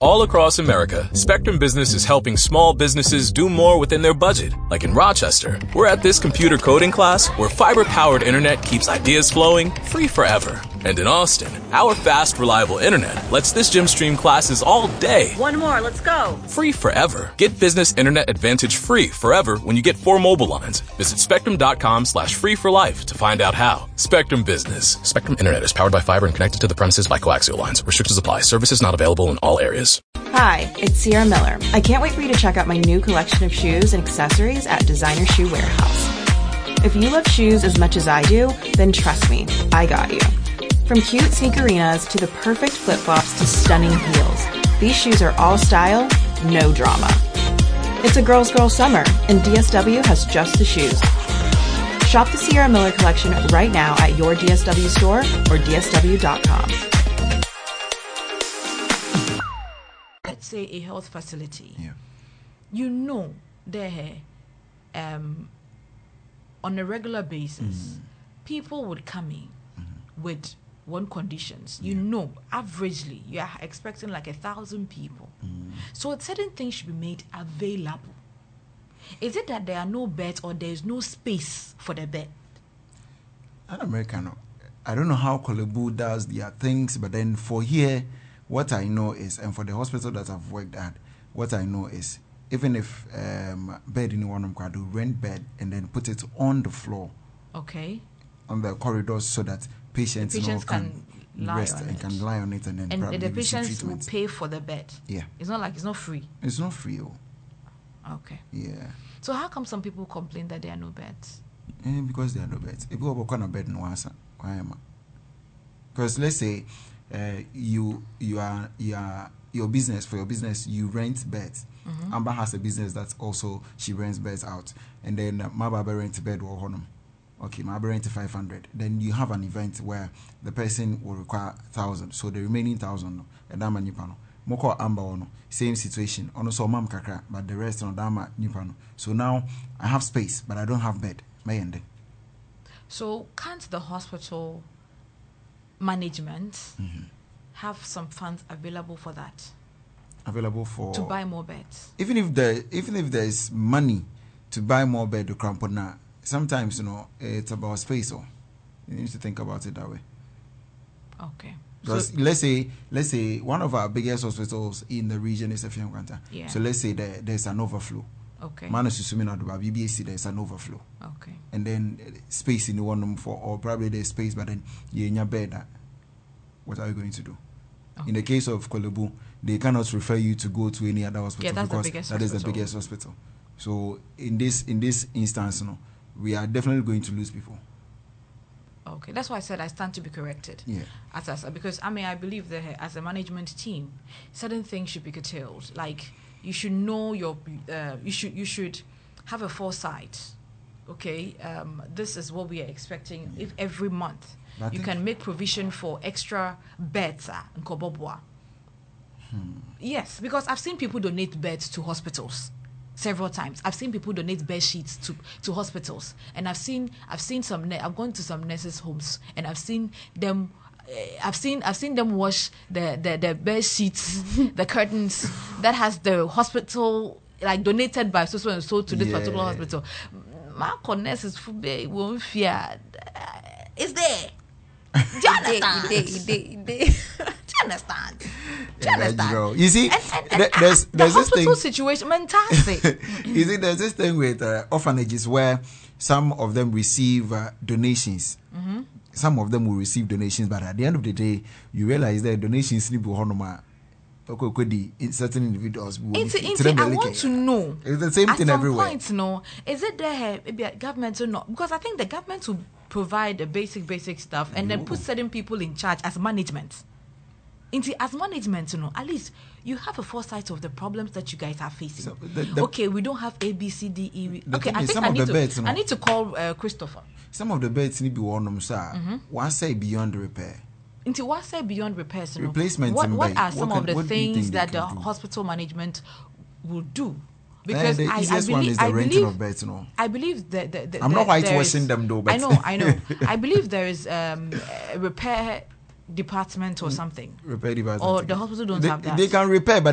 All across America, Spectrum Business is helping small businesses do more within their budget. Like in Rochester, we're at this computer coding class where fiber-powered internet keeps ideas flowing free forever. And in Austin, our fast, reliable internet lets this gym stream classes all day. One more, let's go. Free forever. Get Business Internet Advantage free forever when you get 4 mobile lines. Visit spectrum.com/free for life to find out how. Spectrum Business. Spectrum Internet is powered by fiber and connected to the premises by coaxial lines. Restrictions apply. Services not available in all areas. Hi, it's Sierra Miller. I can't wait for you to check out my new collection of shoes and accessories at Designer Shoe Warehouse. If you love shoes as much as I do, then trust me, I got you. From cute sneakerinas to the perfect flip-flops to stunning heels, these shoes are all style, no drama. It's a girl's girl summer, and DSW has just the shoes. Shop the Sierra Miller collection right now at your DSW store or dsw.com. Let's say a health facility. Yeah. You know there, on a regular basis, people would come in with one conditions. You know, averagely, you are expecting like 1,000 people. So certain things should be made available. Is it that there are no beds or there is no space for the bed? An American, I don't know how Kolebu does their things, but then for here, what I know is, and for the hospital that I've worked at, what I know is, even if bed in one of them, do rent bed and then put it on the floor, okay, on the corridors, so that patients can rest and can lie on it, and then probably the patients treatment. will pay for the bed. Yeah, it's not like it's not free. It's not free. Okay. Yeah. So how come some people complain that there are no beds? Because there are no beds. If you have a bed, no answer. Why am I? Because let's say you are your business, for your business you rent beds. Amber has a business that also she rents beds out, and then my barber rents a bed or honum. Okay, my barber rent 500. Then you have an event where the person will require 1,000, so the remaining 1,000 and that man nipano. Moko Amber ono same situation. Ono so mam kakra, but the rest on dama nipano. So now I have space, but I don't have bed. My end. So can't the hospital management have some funds available for that? Available for to buy more beds. Even if there is money to buy more bed to cramp on now, sometimes it's about space. Or you need to think about it that way. Okay. Because so, let's say one of our biggest hospitals in the region is Effiam Kwanta. Yeah. So let's say there's an overflow. Okay. Manus assuming at the BBAC there's an overflow. Okay. And then space in the one room for, or probably there's space, but then you're in your bed. What are you going to do? Okay. In the case of Kolebu, they cannot refer you to go to any other hospital, that's because the biggest that hospital. Is the biggest hospital. So in this instance, we are definitely going to lose people. Okay, that's why I said I stand to be corrected. Yeah. Because I believe that as a management team, certain things should be curtailed. Like you should know you should have a foresight. Okay, this is what we are expecting. If every month you can make provision for extra beds in Kobobwa. Yes, because I've seen people donate beds to hospitals several times. I've seen people donate bed sheets to hospitals, and I've seen some. I've gone to some nurses' homes, and I've seen them. I've seen them wash the bed sheets, the curtains that has the hospital like donated by so and so to this particular hospital. My nurses won't fear. It's there. Do you understand? Do you understand? You see, there's the this hospital thing. situation, fantastic. You see, there's this thing with orphanages where some of them receive donations. Some of them will receive donations, but at the end of the day, you realize that donations need certain individuals. I want to know. It's the same thing everywhere. At some point, is it there maybe government or not? Because I think the government will provide the basic stuff and then put certain people in charge as management. As management, at least you have a foresight of the problems that you guys are facing. So okay, we don't have A, B, C, D, E. Okay, I think I need to call Christopher. Some of the beds need to be worn, sir. One say beyond repair. Into what say beyond repairs? Replacement. What are some of the things that the hospital management will do? Because the easiest one is the renting of beds. I believe that I'm not whitewashing them though. But I know. I believe there is a repair department or something. Repair department. Or the hospital don't have that. They can repair, but